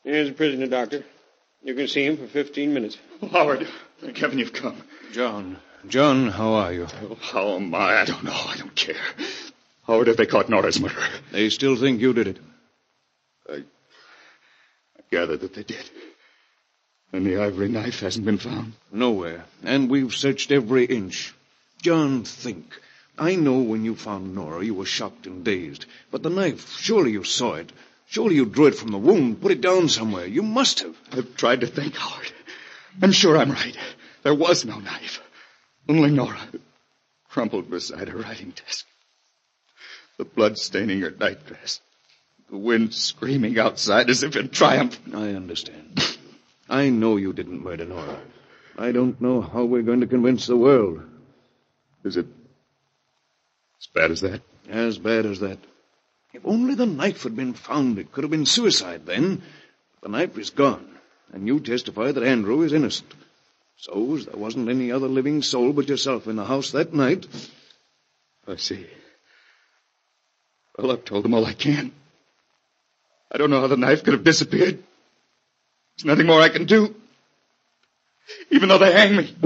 Here's the prisoner, Doctor. You can see him for 15 minutes. Oh, Howard, thank heaven you've come. John, how are you? Oh, how am I? I don't know. I don't care. Howard, have they caught Nora's murderer? They still think you did it. I gather that they did. And the ivory knife hasn't been found? Nowhere. And we've searched every inch. John, think. I know when you found Nora, you were shocked and dazed. But the knife, surely you saw it. Surely you drew it from the wound, put it down somewhere. You must have. I've tried to think, Howard. I'm sure I'm right. There was no knife. Only Nora, crumpled beside her writing desk. The blood staining her nightdress. The wind screaming outside as if in triumph. I understand. I know you didn't murder Nora. I don't know how we're going to convince the world. Is it as bad as that? As bad as that. If only the knife had been found, it could have been suicide then. The knife is gone, and you testify that Andrew is innocent. So, as there wasn't any other living soul but yourself in the house that night... I see. Well, I've told them all I can. I don't know how the knife could have disappeared. There's nothing more I can do. Even though they hang me.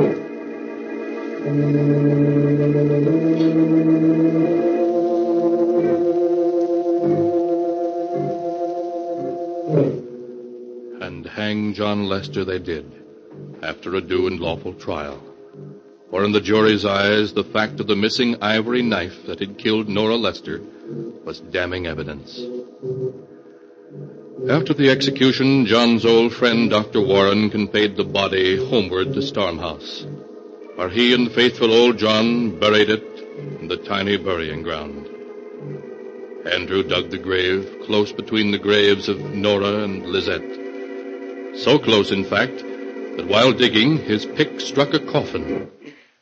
And hang John Lester they did, after a due and lawful trial. For in the jury's eyes, the fact of the missing ivory knife that had killed Nora Lester was damning evidence. After the execution, John's old friend, Dr. Warren, conveyed the body homeward to Stormhouse, where he and faithful old John buried it in the tiny burying ground. Andrew dug the grave close between the graves of Nora and Lizette. So close, in fact, that while digging, his pick struck a coffin.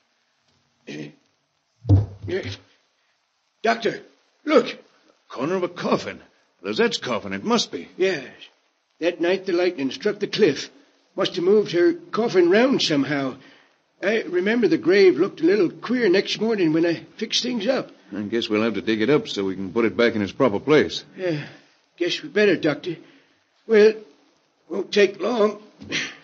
Doctor, look. Corner of a coffin. Lizette's coffin, it must be. Yes. That night the lightning struck the cliff. Must have moved her coffin round somehow. I remember the grave looked a little queer next morning when I fixed things up. I guess we'll have to dig it up so we can put it back in its proper place. Guess we better, Doctor. Well, won't take long.